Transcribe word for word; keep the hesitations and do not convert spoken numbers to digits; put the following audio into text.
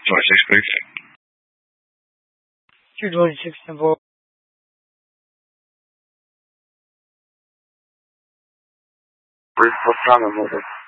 twenty-six, please. two twenty-six, Temple. Brief, what's time of moving?